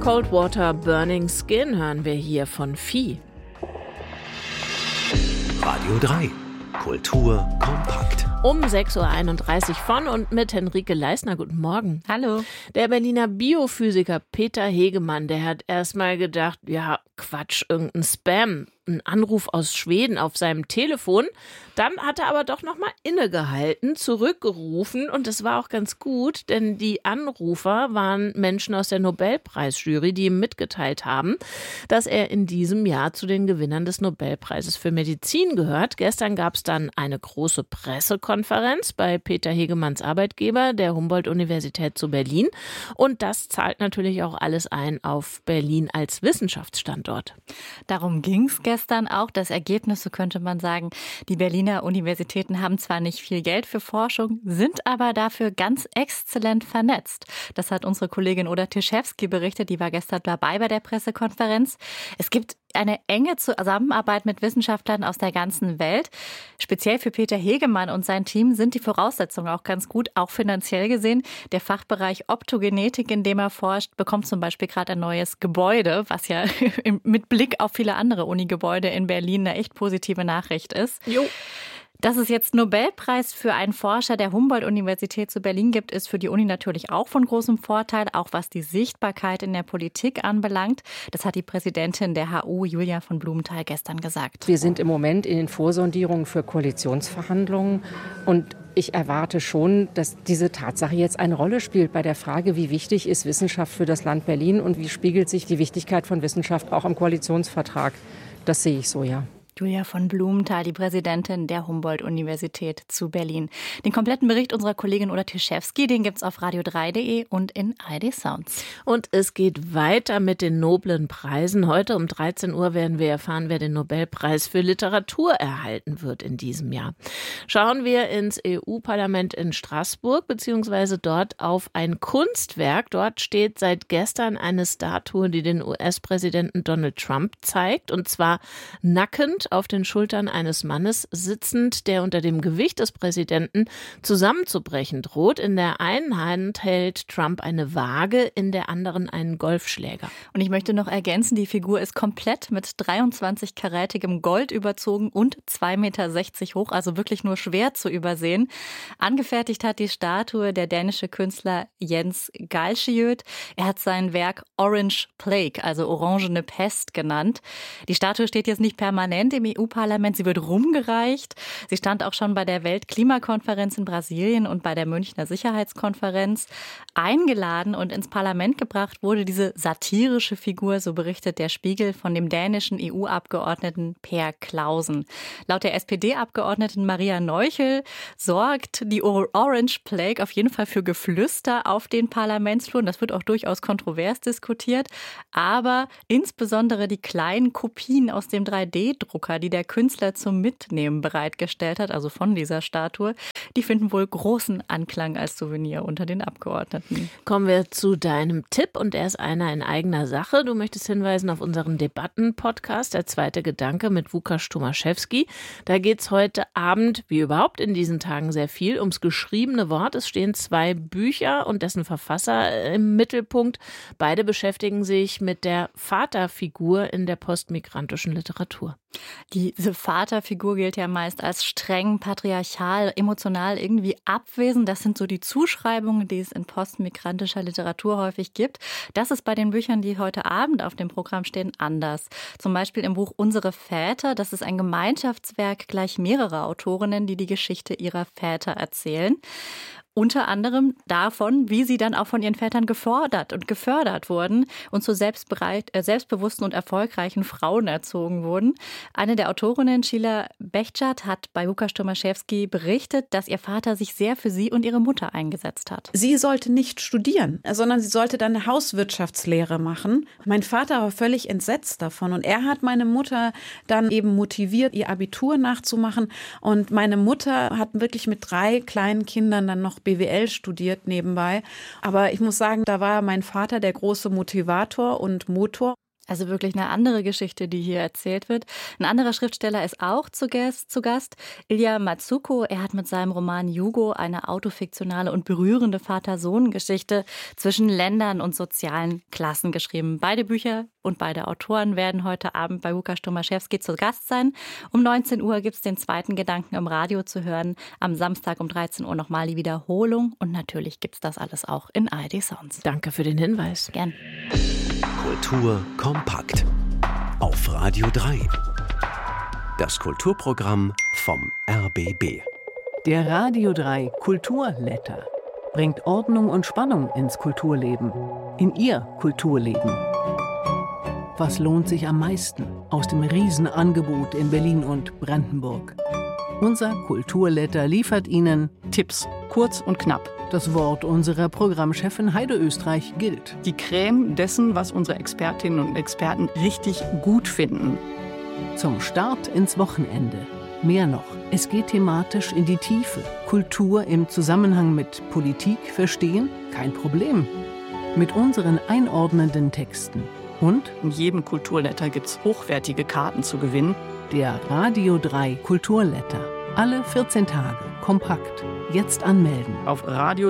Cold Water Burning Skin hören wir hier von Vieh. Radio 3. Kultur kompakt. Um 6.31 Uhr von und mit Henrike Leisner. Guten Morgen. Hallo. Der Berliner Biophysiker Peter Hegemann, der hat erstmal gedacht, ja, Quatsch, irgendein Spam, ein Anruf aus Schweden auf seinem Telefon. Dann hat er aber doch nochmal innegehalten, zurückgerufen und das war auch ganz gut, denn die Anrufer waren Menschen aus der Nobelpreisjury, die ihm mitgeteilt haben, dass er in diesem Jahr zu den Gewinnern des Nobelpreises für Medizin gehört. Gestern gab es dann eine große Pressekonferenz bei Peter Hegemanns Arbeitgeber, der Humboldt-Universität zu Berlin. Und das zahlt natürlich auch alles ein auf Berlin als Wissenschaftsstandort. Darum ging es gestern auch. Das Ergebnis, so könnte man sagen, die Berliner Universitäten haben zwar nicht viel Geld für Forschung, sind aber dafür ganz exzellent vernetzt. Das hat unsere Kollegin Oda Tischewski berichtet, die war gestern dabei bei der Pressekonferenz. Es gibt eine enge Zusammenarbeit mit Wissenschaftlern aus der ganzen Welt. Speziell für Peter Hegemann und sein Team sind die Voraussetzungen auch ganz gut, auch finanziell gesehen. Der Fachbereich Optogenetik, in dem er forscht, bekommt zum Beispiel gerade ein neues Gebäude, was ja mit Blick auf viele andere Unigebäude in Berlin eine echt positive Nachricht ist. Jo. Dass es jetzt Nobelpreis für einen Forscher der Humboldt-Universität zu Berlin gibt, ist für die Uni natürlich auch von großem Vorteil, auch was die Sichtbarkeit in der Politik anbelangt. Das hat die Präsidentin der HU, Julia von Blumenthal, gestern gesagt. Wir sind im Moment in den Vorsondierungen für Koalitionsverhandlungen und ich erwarte schon, dass diese Tatsache jetzt eine Rolle spielt bei der Frage, wie wichtig ist Wissenschaft für das Land Berlin und wie spiegelt sich die Wichtigkeit von Wissenschaft auch im Koalitionsvertrag. Das sehe ich so, ja. Julia von Blumenthal, die Präsidentin der Humboldt-Universität zu Berlin. Den kompletten Bericht unserer Kollegin Oda Tischewski, den gibt's auf radio3.de und in ARD Sounds. Und es geht weiter mit den noblen Preisen. Heute um 13 Uhr werden wir erfahren, wer den Nobelpreis für Literatur erhalten wird in diesem Jahr. Schauen wir ins EU-Parlament in Straßburg, beziehungsweise dort auf ein Kunstwerk. Dort steht seit gestern eine Statue, die den US-Präsidenten Donald Trump zeigt, und zwar nackend auf den Schultern eines Mannes sitzend, der unter dem Gewicht des Präsidenten zusammenzubrechen droht. In der einen Hand hält Trump eine Waage, in der anderen einen Golfschläger. Und ich möchte noch ergänzen, die Figur ist komplett mit 23-karätigem Gold überzogen und 2,60 Meter hoch, also wirklich nur schwer zu übersehen. Angefertigt hat die Statue der dänische Künstler Jens Galschiøt. Er hat sein Werk Orange Plague, also orangene Pest, genannt. Die Statue steht jetzt nicht permanent im EU-Parlament. Sie wird rumgereicht. Sie stand auch schon bei der Weltklimakonferenz in Brasilien und bei der Münchner Sicherheitskonferenz. Eingeladen und ins Parlament gebracht wurde diese satirische Figur, so berichtet der Spiegel, von dem dänischen EU-Abgeordneten Per Clausen. Laut der SPD-Abgeordneten Maria Neuchel sorgt die Orange Plague auf jeden Fall für Geflüster auf den Parlamentsfluren. Das wird auch durchaus kontrovers diskutiert. Aber insbesondere die kleinen Kopien aus dem 3D-Drucker, die der Künstler zum Mitnehmen bereitgestellt hat, also von dieser Statue, die finden wohl großen Anklang als Souvenir unter den Abgeordneten. Kommen wir zu deinem Tipp, und er ist einer in eigener Sache. Du möchtest hinweisen auf unseren Debatten-Podcast, der zweite Gedanke mit Łukasz Tomaszewski. Da geht es heute Abend, wie überhaupt in diesen Tagen, sehr viel ums geschriebene Wort. Es stehen 2 Bücher und dessen Verfasser im Mittelpunkt. Beide beschäftigen sich mit der Vaterfigur in der postmigrantischen Literatur. Diese Vaterfigur gilt ja meist als streng, patriarchal, emotional irgendwie abwesend. Das sind so die Zuschreibungen, die es in postmigrantischer Literatur häufig gibt. Das ist bei den Büchern, die heute Abend auf dem Programm stehen, anders. Zum Beispiel im Buch Unsere Väter. Das ist ein Gemeinschaftswerk gleich mehrerer Autorinnen, die die Geschichte ihrer Väter erzählen. Unter anderem davon, wie sie dann auch von ihren Vätern gefordert und gefördert wurden und zu selbstbewussten und erfolgreichen Frauen erzogen wurden. Eine der Autorinnen, Sheila Bechert, hat bei Łukasz Tomaszewski berichtet, dass ihr Vater sich sehr für sie und ihre Mutter eingesetzt hat. Sie sollte nicht studieren, sondern sie sollte dann eine Hauswirtschaftslehre machen. Mein Vater war völlig entsetzt davon und er hat meine Mutter dann eben motiviert, ihr Abitur nachzumachen. Und meine Mutter hat wirklich mit 3 kleinen Kindern dann noch BWL studiert nebenbei. Aber ich muss sagen, da war mein Vater der große Motivator und Motor. Also wirklich eine andere Geschichte, die hier erzählt wird. Ein anderer Schriftsteller ist auch zu Gast. Ilya Matsuko. Er hat mit seinem Roman Jugo eine autofiktionale und berührende Vater-Sohn-Geschichte zwischen Ländern und sozialen Klassen geschrieben. Beide Bücher und beide Autoren werden heute Abend bei Łukasz Tomaszewski zu Gast sein. Um 19 Uhr gibt es den zweiten Gedanken im Radio zu hören. Am Samstag um 13 Uhr nochmal die Wiederholung. Und natürlich gibt es das alles auch in ARD Sounds. Danke für den Hinweis. Gern. Kultur kompakt. Auf Radio 3. Das Kulturprogramm vom RBB. Der Radio 3 Kulturletter bringt Ordnung und Spannung ins Kulturleben. In Ihr Kulturleben. Was lohnt sich am meisten aus dem Riesenangebot in Berlin und Brandenburg? Unser Kulturletter liefert Ihnen Tipps, kurz und knapp. Das Wort unserer Programmchefin Heide Österreich gilt. Die Creme dessen, was unsere Expertinnen und Experten richtig gut finden. Zum Start ins Wochenende. Mehr noch, es geht thematisch in die Tiefe. Kultur im Zusammenhang mit Politik verstehen? Kein Problem. Mit unseren einordnenden Texten. Und in jedem Kulturletter gibt's hochwertige Karten zu gewinnen. Der Radio 3 Kulturletter. Alle 14 Tage. Kompakt. Jetzt anmelden. Auf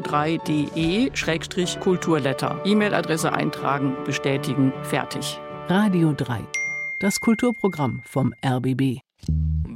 radio3.de/Kulturletter. E-Mail-Adresse eintragen, bestätigen, fertig. Radio 3. Das Kulturprogramm vom RBB.